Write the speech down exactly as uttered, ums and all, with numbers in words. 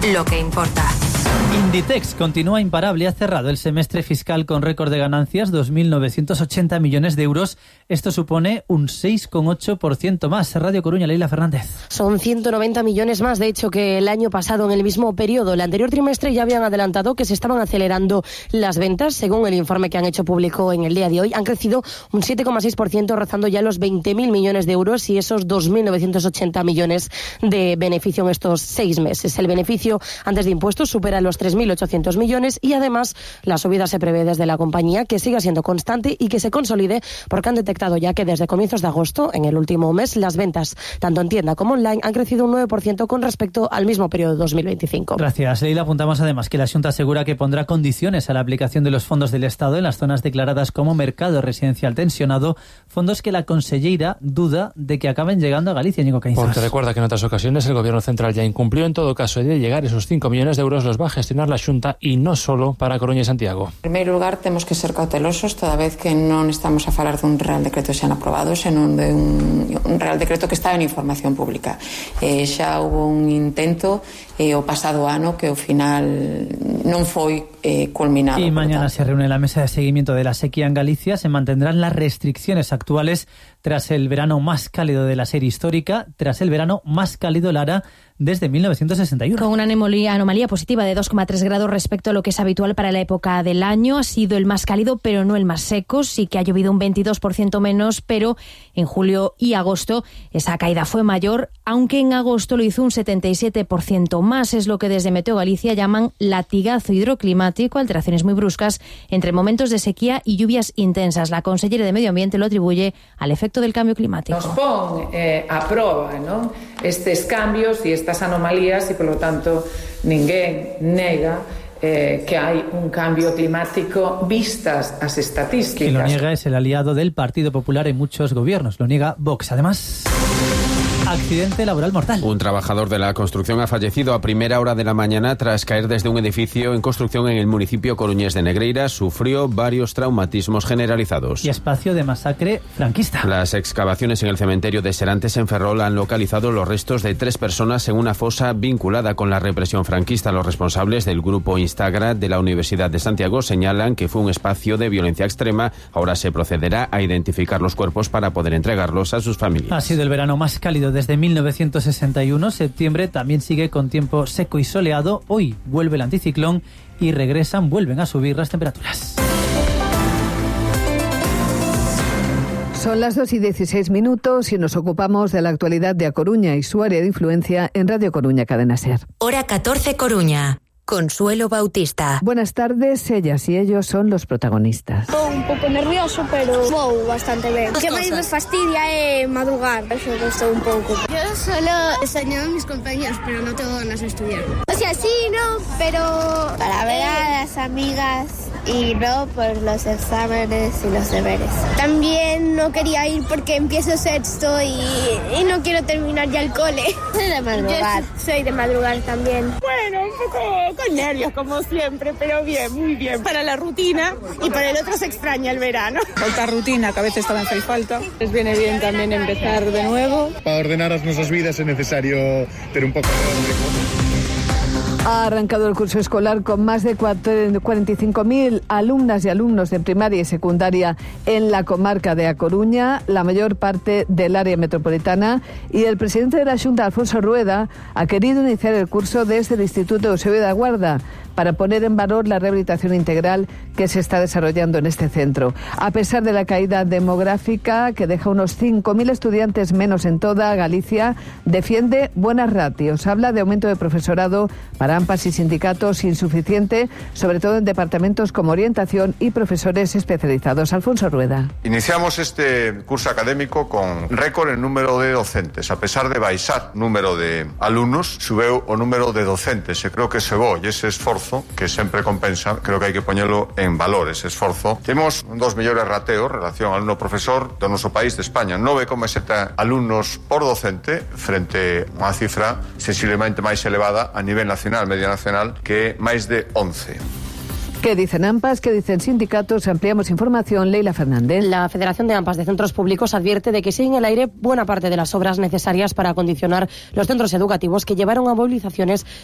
lo que importa. Inditex continúa imparable, ha cerrado el semestre fiscal con récord de ganancias, dos mil novecientos ochenta millones de euros. Esto supone un seis coma ocho por ciento más. Radio Coruña, Leila Fernández. Son ciento noventa millones más, de hecho, que el año pasado en el mismo periodo. El anterior trimestre ya habían adelantado que se estaban acelerando las ventas. Según el informe que han hecho público en el día de hoy, han crecido un siete coma seis por ciento, rozando ya los veinte mil millones de euros y esos dos mil novecientos ochenta millones de beneficio en estos seis meses. El beneficio antes de impuestos supera los tres mil ochocientos millones y además la subida se prevé desde la compañía que siga siendo constante y que se consolide, porque han detectado ya que desde comienzos de agosto, en el último mes, las ventas tanto en tienda como online han crecido un nueve por ciento con respecto al mismo periodo de dos mil veinticinco. Gracias, Leila. Apuntamos además que la Xunta asegura que pondrá condiciones a la aplicación de los fondos del Estado en las zonas declaradas como mercado residencial tensionado, fondos que la conselleira duda de que acaben llegando a Galicia. Ñigo Caínzas. Porque recuerda que en otras ocasiones el Gobierno Central ya incumplió. En todo caso, de llegar esos cinco millones de euros los va a gestionar la Xunta y no solo para Coruña y Santiago. En primeiro lugar, temos que ser cautelosos toda vez que non estamos a falar dun Real Decreto xa aprobado, senón de un, un Real Decreto que está en información pública. Eh, xa hubo un intento eh, o pasado ano que ao final non foi eh, culminado. Y mañana se reúne la mesa de seguimiento de la sequía en Galicia. Se mantendrán las restricciones actuales tras el verano más cálido de la serie histórica, tras el verano más cálido, Lara, desde mil novecientos sesenta y uno. Con una anomalía, anomalía positiva de dos coma tres grados respecto a lo que es habitual para la época del año. Ha sido el más cálido, pero no el más seco. Sí que ha llovido un veintidós por ciento menos, pero en julio y agosto esa caída fue mayor, aunque en agosto lo hizo un setenta y siete por ciento más. Es lo que desde Meteo Galicia llaman latigazo hidroclimático, alteraciones muy bruscas entre momentos de sequía y lluvias intensas. La consellera de Medio Ambiente lo atribuye al efecto del cambio climático. Nos pon eh, a prova, ¿no?, estes cambios e estas anomalías e, polo tanto, ninguén nega eh, que hai un cambio climático vistas as estatísticas. Quien lo niega es el aliado del Partido Popular en muchos gobiernos. Lo niega Vox. Además, accidente laboral mortal. Un trabajador de la construcción ha fallecido a primera hora de la mañana tras caer desde un edificio en construcción en el municipio coruñés de Negreira. Sufrió varios traumatismos generalizados. Y espacio de masacre franquista. Las excavaciones en el cementerio de Serantes en Ferrol han localizado los restos de tres personas en una fosa vinculada con la represión franquista. Los responsables del grupo Instagra de la Universidad de Santiago señalan que fue un espacio de violencia extrema. Ahora se procederá a identificar los cuerpos para poder entregarlos a sus familias. Ha sido el verano más cálido desde mil novecientos sesenta y uno. Septiembre también sigue con tiempo seco y soleado. Hoy vuelve el anticiclón y regresan, vuelven a subir las temperaturas. Son las dos y dieciséis minutos y nos ocupamos de la actualidad de A Coruña y su área de influencia en Radio Coruña Cadena Ser. Hora catorce Coruña. Consuelo Bautista. Buenas tardes, ellas y ellos son los protagonistas. Estou un pouco nervioso, pero vou bastante ben. O que máis me fastidia é madrugar, eso gostou un pouco. Yo solo extraño a mis compañeros, pero no tengo ganas de estudiar. O sea, sí, no, pero para ver a las amigas y no por los exámenes y los deberes. También no quería ir porque empiezo sexto y, y no quiero terminar ya el cole. Soy de madrugar. Yo soy de madrugar también. Bueno, un poco con nervios como siempre, pero bien, muy bien. Para la rutina y para el otro se extraña el verano. Falta rutina, que a veces también hace falta. Les viene bien también empezar de nuevo. Para ordenar as nosas vidas é necesario ter un pouco de... Ha arrancado el curso escolar con más de cuarenta y cinco mil alumnas y alumnos de primaria y secundaria en la comarca de A Coruña, la mayor parte del área metropolitana, y el presidente de la Xunta, Alfonso Rueda, ha querido iniciar el curso desde el Instituto Eusebio da Guarda para poner en valor la rehabilitación integral que se está desarrollando en este centro. A pesar de la caída demográfica, que deja unos cinco mil estudiantes menos en toda Galicia, defiende buenas ratios. Habla de aumento de profesorado para A M P A s y sindicatos insuficiente, sobre todo en departamentos como orientación y profesores especializados. Alfonso Rueda. Iniciamos este curso académico con récord en número de docentes. A pesar de baixar número de alumnos, subeu o número de docentes. E creo que se vou e ese esforzo que sempre compensa, creo que hai que poñelo en valor, ese esforzo. Temos un dos mellores rateos en relación ao alumno-profesor do noso país de España, nove coma sete alumnos por docente, frente a unha cifra sensiblemente máis elevada a nivel nacional, media nacional, que é máis de once. ¿Qué dicen A M P A S? ¿Qué dicen sindicatos? Ampliamos información. Leila Fernández. La Federación de A M P A S de Centros Públicos advierte de que sigue en el aire buena parte de las obras necesarias para acondicionar los centros educativos que llevaron a movilizaciones